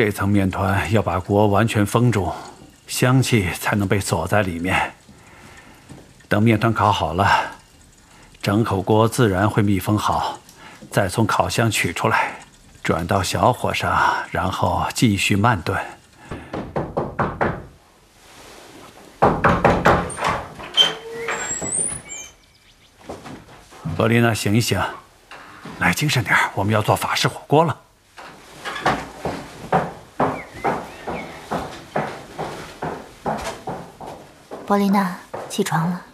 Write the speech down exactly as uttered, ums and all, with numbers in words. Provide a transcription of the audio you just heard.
这层面团要把锅完全封住，香气才能被锁在里面。等面团烤好了，整口锅自然会密封好，再从烤箱取出来，转到小火上，然后继续慢炖。伯丽娜，醒一醒，来，精神点，我们要做法式火锅了。 伯丽娜，起床了。